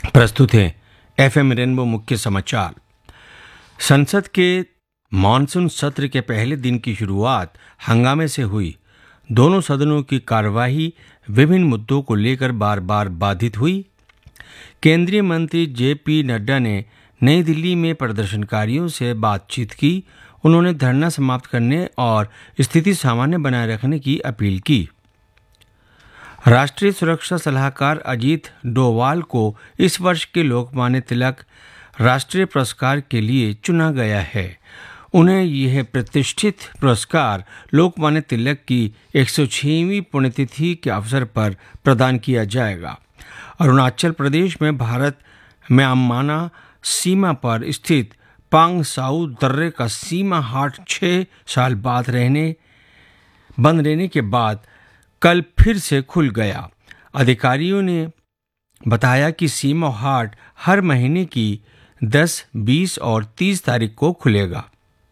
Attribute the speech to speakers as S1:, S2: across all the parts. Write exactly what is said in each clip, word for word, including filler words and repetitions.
S1: प्रस्तुत है FM rainbow मुख्य समाचार। संसद के मानसून सत्र के पहले दिन की शुरुआत हंगामे से हुई। दोनों सदनों की कार्यवाही विभिन्न मुद्दों को लेकर बार बार बाधित हुई। केंद्रीय मंत्री जे पी नड्डा ने नई दिल्ली में प्रदर्शनकारियों से बातचीत की। उन्होंने धरना समाप्त करने और स्थिति सामान्य बनाए रखने की अपील की। राष्ट्रीय सुरक्षा सलाहकार अजीत डोवाल को इस वर्ष के लोकमान्य तिलक राष्ट्रीय पुरस्कार के लिए चुना गया है। उन्हें यह प्रतिष्ठित पुरस्कार लोकमान्य तिलक की एक सौ छहवीं पुण्यतिथि के अवसर पर प्रदान किया जाएगा। अरुणाचल प्रदेश में भारत म्यांमार सीमा पर स्थित पांग साउ दर्रे का सीमा हाट छः साल बाद रहने बंद रहने के बाद कल फिर से खुल गया। अधिकारियों ने बताया कि सीमा हाट हर महीने की दस, बीस और तीस तारीख को खुलेगा।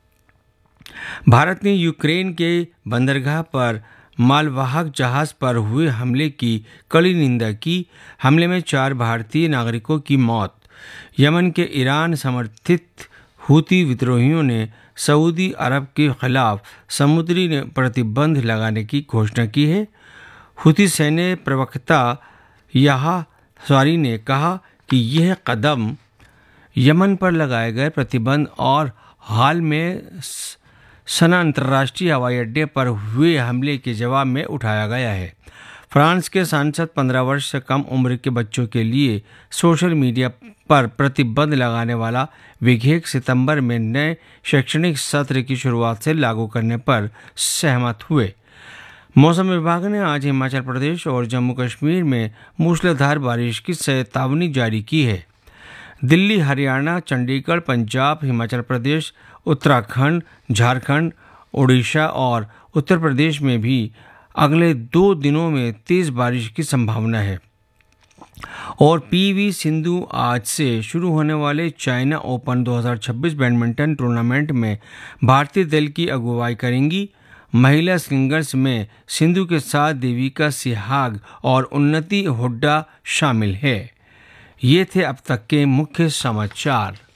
S1: भारत ने यूक्रेन के बंदरगाह पर मालवाहक जहाज पर हुए हमले की कड़ी निंदा की। हमले में चार भारतीय नागरिकों की मौत। यमन के ईरान समर्थित हूती विद्रोहियों ने सऊदी अरब के खिलाफ समुद्री प्रतिबंध लगाने की घोषणा की है। हूती सैन्य प्रवक्ता याह्या सारी ने कहा कि यह कदम यमन पर लगाए गए प्रतिबंध और हाल में सना अंतर्राष्ट्रीय हवाई अड्डे पर हुए हमले के जवाब में उठाया गया है। फ्रांस के सांसद पंद्रह वर्ष से कम उम्र के बच्चों के लिए सोशल मीडिया पर प्रतिबंध लगाने वाला विधेयक सितंबर में नए शैक्षणिक सत्र की शुरुआत से लागू करने पर सहमत हुए। मौसम विभाग ने आज हिमाचल प्रदेश और जम्मू कश्मीर में मूसलाधार बारिश की चेतावनी जारी की है। दिल्ली, हरियाणा, चंडीगढ़, पंजाब, हिमाचल प्रदेश, उत्तराखंड, झारखंड, ओडिशा और उत्तर प्रदेश में भी अगले दो दिनों में तेज बारिश की संभावना है। और पीवी सिंधु आज से शुरू होने वाले चाइना ओपन दो हज़ार छब्बीस बैडमिंटन टूर्नामेंट में भारतीय दल की अगुवाई करेंगी। महिला सिंगल्स में सिंधु के साथ देविका सिहाग और उन्नति हुड्डा शामिल है। ये थे अब तक के मुख्य समाचार।